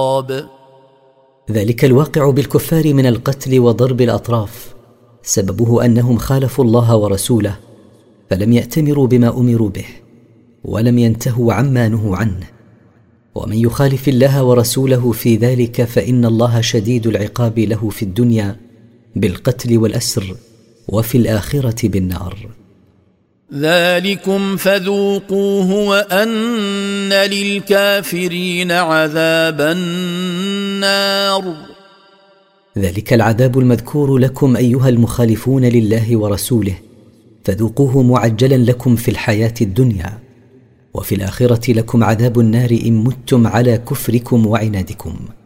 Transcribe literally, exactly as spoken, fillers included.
ذلك الواقع بالكفار من القتل وضرب الأطراف سببه أنهم خالفوا الله ورسوله فلم يأتمروا بما أمروا به ولم ينتهوا عما نهوا عنه، ومن يخالف الله ورسوله في ذلك فإن الله شديد العقاب له في الدنيا بالقتل والأسر وفي الآخرة بالنار. ذلكم فذوقوه وأن للكافرين عذاب النار. ذلك العذاب المذكور لكم أيها المخالفون لله ورسوله فذوقوه معجلا لكم في الحياة الدنيا، وفي الآخرة لكم عذاب النار إن متم على كفركم وعنادكم.